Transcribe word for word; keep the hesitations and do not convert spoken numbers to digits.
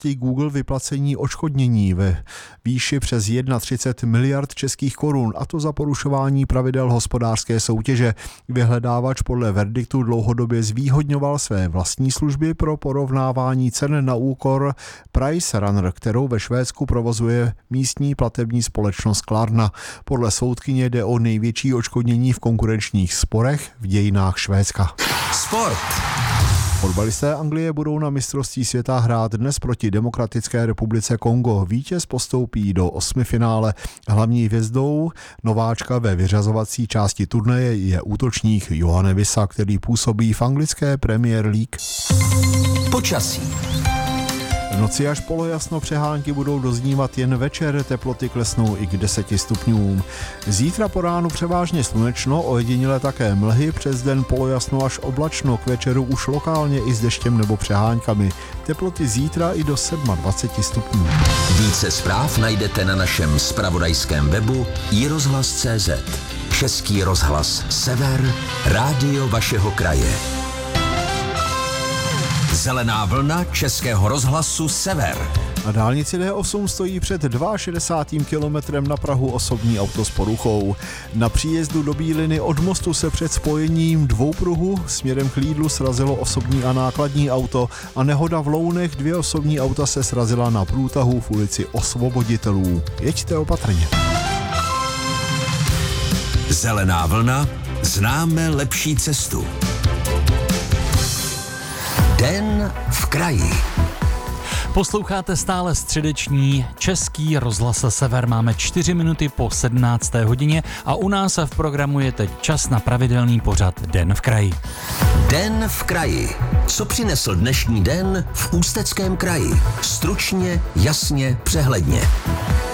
společnosti Google vyplacení odškodnění ve výši přes třicet jedna miliard českých korun, a to za porušování pravidel hospodářské soutěže. Vyhledávač podle verdiktu dlouhodobě zvýhodňoval své vlastní služby pro porovnávání cen na úkor PriceRunner, kterou ve Švédsku provozuje místní platební společnost Klarna. Podle soudkyně jde o největší odškodnění v konkurenčních sporech v dějinách Švédska. Sport. Fotbalisté Anglie budou na mistrovství světa hrát dnes proti Demokratické republice Kongo. Vítěz postoupí do osmifinále. Hlavní hvězdou nováčka ve vyřazovací části turnaje je útočník Yoane Wissa, který působí v anglické Premier League. Počasí. V noci až polojasno, přehánky budou doznívat jen večer, teploty klesnou i k deseti stupňům. Zítra po ránu převážně slunečno, ojediněle také mlhy, přes den polojasno až oblačno, k večeru už lokálně i s deštěm nebo přeháňkami. Teploty zítra i do dvacet sedm stupňů. Více zpráv najdete na našem zpravodajském webu i rozhlas tečka cé zet. Český rozhlas Sever, rádio vašeho kraje. Zelená vlna Českého rozhlasu Sever. Na dálnici D osm stojí před šedesátým druhým kilometrem na Prahu osobní auto s poruchou. Na příjezdu do Bíliny od mostu se před spojením dvou pruhů směrem k Lídlu srazilo osobní a nákladní auto a nehoda v Lounech, dvě osobní auta se srazila na průtahu v ulici Osvoboditelů. Jeďte opatrně. Zelená vlna, známe lepší cestu. Den v kraji. Posloucháte stále středeční Český rozhlas Sever. Máme čtyři minuty po sedmnácté hodině a u nás v programu je teď čas na pravidelný pořad Den v kraji. Den v kraji. Co přinesl dnešní den v Ústeckém kraji? Stručně, jasně, přehledně.